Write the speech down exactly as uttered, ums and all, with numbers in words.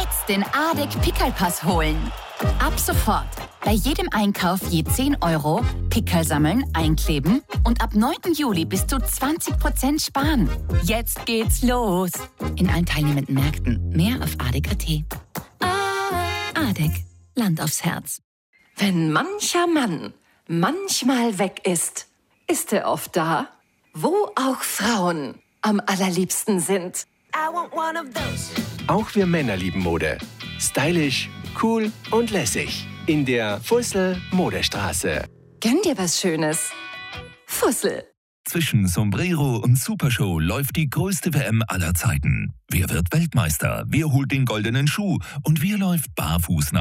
Jetzt den Adek Pickelpass holen. Ab sofort. Bei jedem Einkauf je zehn Euro, Pickel sammeln, einkleben und ab neunten Juli bis zu zwanzig Prozent sparen. Jetzt geht's los. In allen teilnehmenden Märkten. Mehr auf adek punkt at. Adek. Land aufs Herz. Wenn mancher Mann manchmal weg ist, ist er oft da, wo auch Frauen am allerliebsten sind. Auch wir Männer lieben Mode. Stylisch, cool und lässig. In der Fussel Modestraße. Gönn dir was Schönes. Fussel. Zwischen Sombrero und Supershow läuft die größte W M aller Zeiten. Wer wird Weltmeister? Wer holt den goldenen Schuh? Und wer läuft barfuß nach